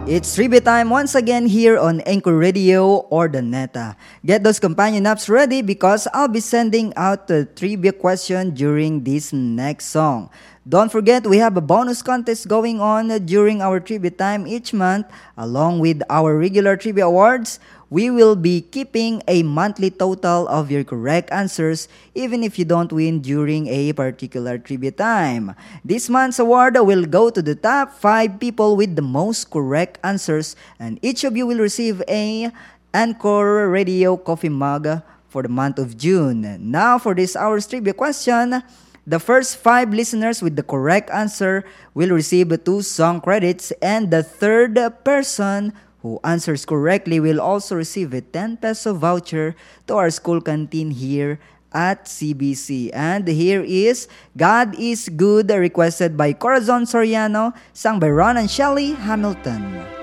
It's trivia time once again here on Anchor Radio or the Neta. Get those companion apps ready because I'll be sending out the trivia question during this next song. Don't forget we have a bonus contest going on during our trivia time each month. Along with our regular trivia awards, we will be keeping a monthly total of your correct answers even if you don't win during a particular trivia time. This month's award will go to the top 5 people with the most correct answers, and each of you will receive a Anchor Radio coffee mug for the month of June. Now for this hour's trivia question, the first 5 listeners with the correct answer will receive 2 song credits, and the third person who answers correctly will also receive a 10 peso voucher to our school canteen here at CBC. And here is God is Good, requested by Corazon Soriano, sung by Ron and Shelly Hamilton.